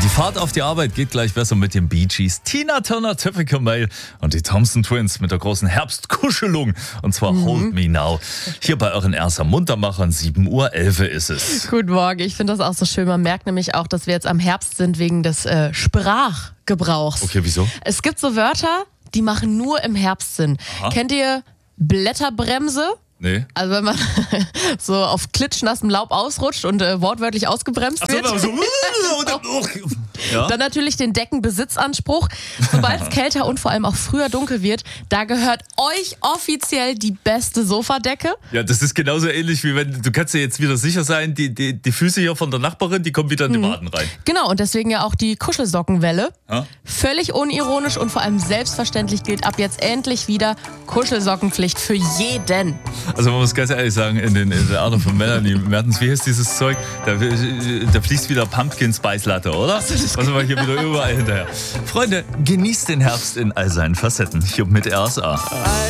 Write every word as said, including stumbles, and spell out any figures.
Die Fahrt auf die Arbeit geht gleich besser mit den Bee Gees, Tina Turner, Typical Male und die Thompson Twins mit der großen Herbstkuschelung. Und zwar mhm. Hold Me Now. Hier bei euren Erster Muntermachern, sieben Uhr elf ist es. Guten Morgen, ich finde das auch so schön. Man merkt nämlich auch, dass wir jetzt am Herbst sind wegen des äh, Sprachgebrauchs. Okay, wieso? Es gibt so Wörter, die machen nur im Herbst Sinn. Aha. Kennt ihr Blätterbremse? Nee. Also wenn man so auf klitschnassem Laub ausrutscht und äh, wortwörtlich ausgebremst wird. Ach so, so. Ja? Dann natürlich den Deckenbesitzanspruch. Sobald es kälter und vor allem auch früher dunkel wird, da gehört euch offiziell die beste Sofadecke. Ja, das ist genauso ähnlich wie wenn, du kannst dir jetzt wieder sicher sein, die, die, die Füße hier von der Nachbarin, die kommen wieder in die Waden rein. Genau, und deswegen ja auch die Kuschelsockenwelle. Ha? Völlig unironisch und vor allem selbstverständlich gilt ab jetzt endlich wieder Kuschelsockenpflicht für jeden. Also man muss ganz ehrlich sagen, in, den, in der Art von Melanie Mertens, wie heißt dieses Zeug? Da, da fließt wieder Pumpkin Spice Latte, oder? Was haben wir hier wieder überall hinterher? Freunde, genießt den Herbst in all seinen Facetten. Hier mit R S A.